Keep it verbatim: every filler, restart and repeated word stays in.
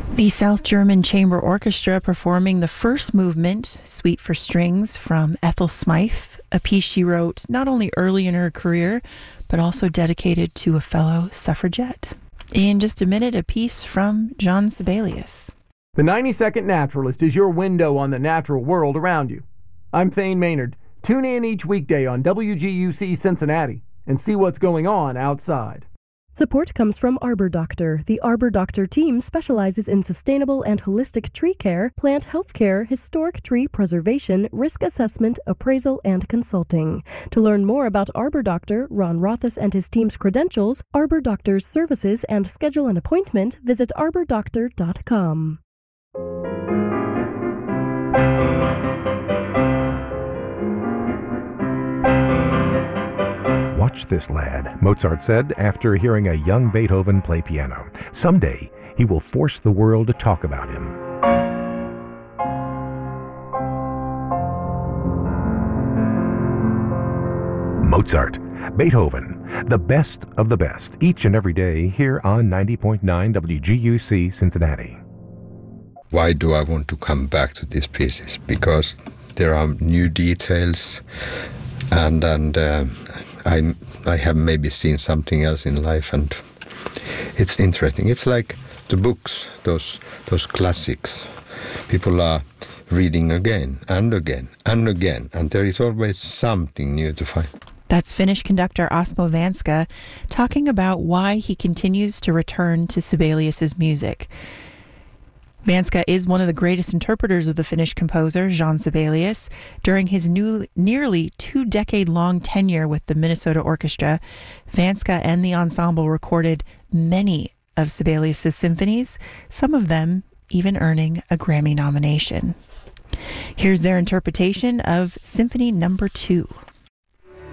The South German Chamber Orchestra performing the first movement, Suite for Strings, from Ethel Smythe, a piece she wrote not only early in her career, but also dedicated to a fellow suffragette. In just a minute, a piece from John Sibelius. The ninety-second Naturalist is your window on the natural world around you. I'm Thane Maynard. Tune in each weekday on W G U C Cincinnati and see what's going on outside. Support comes from Arbor Doctor. The Arbor Doctor team specializes in sustainable and holistic tree care, plant health care, historic tree preservation, risk assessment, appraisal, and consulting. To learn more about Arbor Doctor, Ron Rothus and his team's credentials, Arbor Doctor's services, and schedule an appointment, visit arbor doctor dot com. "Watch this lad," Mozart said after hearing a young Beethoven play piano. "Someday, he will force the world to talk about him." Mozart, Beethoven, the best of the best, each and every day here on ninety point nine W G U C Cincinnati. Why do I want to come back to these pieces? Because there are new details, and and uh, I I have maybe seen something else in life, and it's interesting. It's like the books, those those classics. People are reading again and again and again, and there is always something new to find. That's Finnish conductor Osmo Vanska talking about why he continues to return to Sibelius's music. Vanska is one of the greatest interpreters of the Finnish composer, Jean Sibelius. During his new, nearly two-decade-long tenure with the Minnesota Orchestra, Vanska and the ensemble recorded many of Sibelius's symphonies, some of them even earning a Grammy nomination. Here's their interpretation of Symphony Number Two.